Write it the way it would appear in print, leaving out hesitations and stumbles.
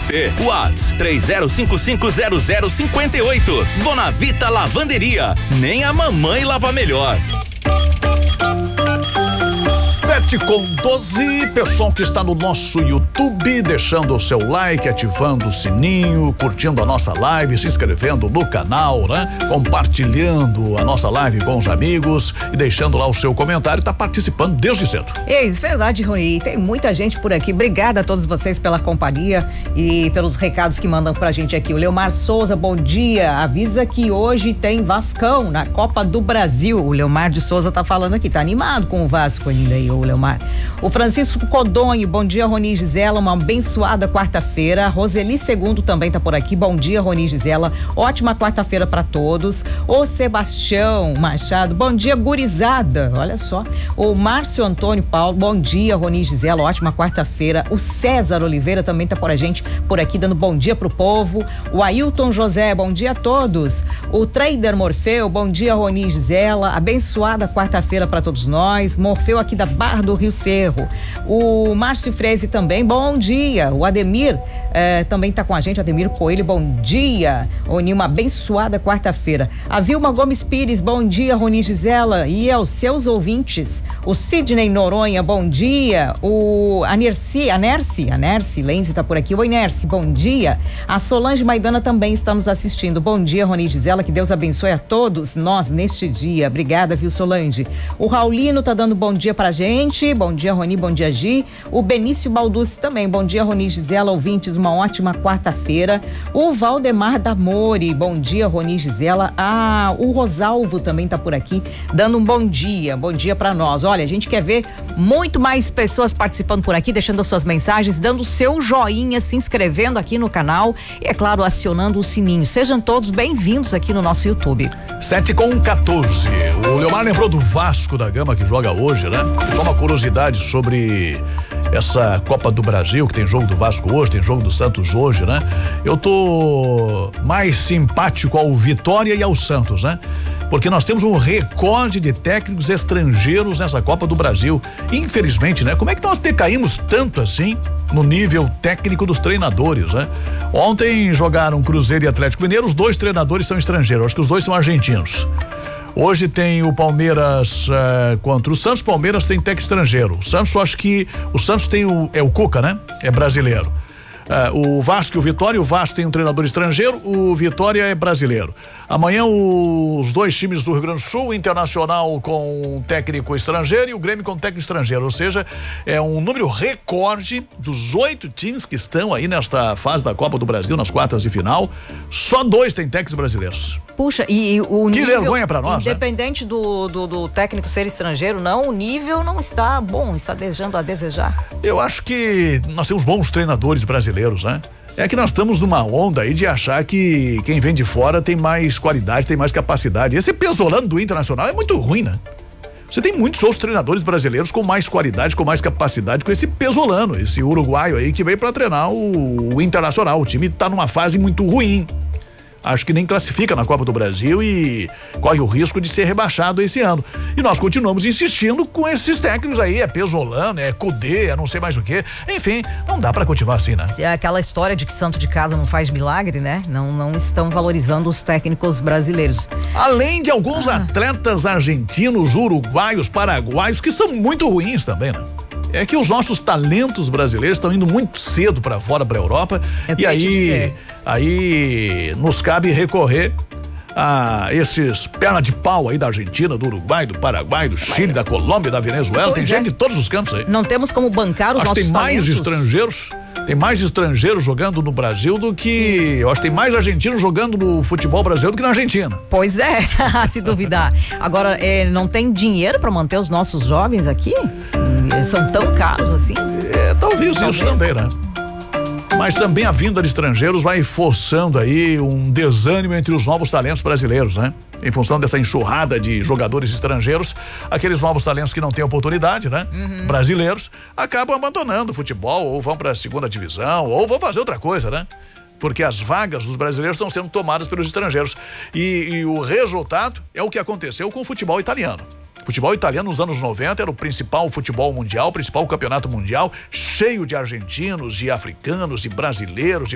você. WhatsApp 30550058. Bonavita Lavanderia. Nem a mamãe lava melhor. 7:12, pessoal que está no nosso YouTube, deixando o seu like, ativando o sininho, curtindo a nossa live, se inscrevendo no canal, né? Compartilhando a nossa live com os amigos e deixando lá o seu comentário, tá participando desde cedo. É verdade, Rony, tem muita gente por aqui, obrigada a todos vocês pela companhia e pelos recados que mandam pra gente aqui. O Leomar Souza, bom dia, avisa que hoje tem Vascão na Copa do Brasil. O Leomar de Souza tá falando aqui, tá animado com o Vasco ainda aí, o Leomar. O Francisco Codonho, bom dia, Rony e Gisela, uma abençoada quarta-feira. Roseli Segundo também tá por aqui, bom dia, Rony e Gisela, ótima quarta-feira pra todos. O Sebastião Machado, bom dia, gurizada, olha só. O Márcio Antônio Paulo, bom dia, Rony e Gisela, ótima quarta-feira. O César Oliveira também tá por a gente por aqui, dando bom dia pro povo. O Ailton José, bom dia a todos. O Trader Morfeu, bom dia, Rony e Gisela, abençoada quarta-feira pra todos nós. Morfeu aqui da Barra do Rio Cerro. O Márcio Freze também, bom dia. O Ademir também tá com a gente, Ademir Coelho, bom dia. Rony, uma abençoada quarta-feira. A Vilma Gomes Pires, bom dia, Rony e Gisela, e aos seus ouvintes. O Sidney Noronha, bom dia. A Nerci Lenze tá por aqui. Oi, Nerci, bom dia. A Solange Maidana também está nos assistindo. Bom dia, Rony e Gisela, que Deus abençoe a todos nós neste dia. Obrigada, viu, Solange. O Raulino tá dando bom dia pra gente. Bom dia, Rony, bom dia, Gi. O Benício Balducci também, bom dia, Rony e Gisela, ouvintes, uma ótima quarta-feira. O Valdemar Damori, bom dia, Rony e Gisela. O Rosalvo também tá por aqui, dando um bom dia pra nós. Olha, a gente quer ver muito mais pessoas participando por aqui, deixando as suas mensagens, dando o seu joinha, se inscrevendo aqui no canal e, é claro, acionando o sininho. Sejam todos bem-vindos aqui no nosso YouTube. 7:14. O Leomar lembrou do Vasco da Gama que joga hoje, né? Só uma curiosidade sobre essa Copa do Brasil, que tem jogo do Vasco hoje, tem jogo do Santos hoje, né? Eu tô mais simpático ao Vitória e ao Santos, né? Porque nós temos um recorde de técnicos estrangeiros nessa Copa do Brasil. Infelizmente, né? Como é que nós decaímos tanto assim no nível técnico dos treinadores, né? Ontem jogaram Cruzeiro e Atlético Mineiro, os dois treinadores são estrangeiros, acho que os dois são argentinos. Hoje tem o Palmeiras contra o Santos. Palmeiras tem técnico estrangeiro. O Santos, acho que o Santos tem o Cuca, né? É brasileiro. O Vasco e o Vitória, o Vasco tem um treinador estrangeiro, o Vitória é brasileiro. Amanhã os dois times do Rio Grande do Sul, o Internacional com técnico estrangeiro e o Grêmio com técnico estrangeiro, ou seja, é um número recorde dos 8 times que estão aí nesta fase da Copa do Brasil, nas quartas de final, só 2 têm técnicos brasileiros. Puxa, e o que nível, vergonha pra nós, independente, né? do técnico ser estrangeiro, não, o nível não está bom, está deixando a desejar. Eu acho que nós temos bons treinadores brasileiros, né? É que nós estamos numa onda aí de achar que quem vem de fora tem mais qualidade, tem mais capacidade. Esse Pesolano do Internacional é muito ruim, né? Você tem muitos outros treinadores brasileiros com mais qualidade, com mais capacidade que esse Pesolano, esse uruguaio aí que veio pra treinar o Internacional. O time tá numa fase muito ruim. Acho que nem classifica na Copa do Brasil e corre o risco de ser rebaixado esse ano. E nós continuamos insistindo com esses técnicos aí, é Pesolano, é Cudê, é não sei mais o quê. Enfim, não dá pra continuar assim, né? É aquela história de que santo de casa não faz milagre, né? Não estão valorizando os técnicos brasileiros. Além de alguns atletas argentinos, uruguaios, paraguaios, que são muito ruins também, né? É que os nossos talentos brasileiros estão indo muito cedo pra fora, pra Europa, e aí nos cabe recorrer a esses perna de pau aí da Argentina, do Uruguai, do Paraguai, do Chile, da Colômbia, da Venezuela, tem gente de todos os cantos aí. Não temos como bancar os nossos talentos. Tem mais estrangeiros jogando no Brasil do que, eu acho que tem mais argentinos jogando no futebol brasileiro do que na Argentina. Pois é, se duvidar. Agora, não tem dinheiro pra manter os nossos jovens aqui? São tão caros assim? Talvez isso também, né? Mas também a vinda de estrangeiros vai forçando aí um desânimo entre os novos talentos brasileiros, né? Em função dessa enxurrada de jogadores estrangeiros, aqueles novos talentos que não têm oportunidade, né? Brasileiros, acabam abandonando o futebol, ou vão pra segunda divisão, ou vão fazer outra coisa, né? Porque as vagas dos brasileiros estão sendo tomadas pelos estrangeiros. E o resultado é o que aconteceu com o futebol italiano. O futebol italiano nos anos 90 era o principal futebol mundial, o principal campeonato mundial, cheio de argentinos, de africanos, de brasileiros,